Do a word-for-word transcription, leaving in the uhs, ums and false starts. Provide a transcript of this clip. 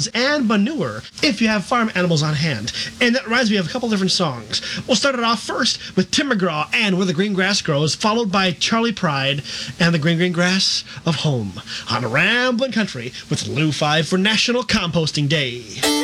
fields and manure if you have farm animals on hand. And that reminds me of a couple different songs. We'll start it off first with Tim McGraw and Where the Green Grass Grows, followed by Charlie Pride and The Green Green Grass of Home on Ramblin' Country with Lou Five for National Composting Day.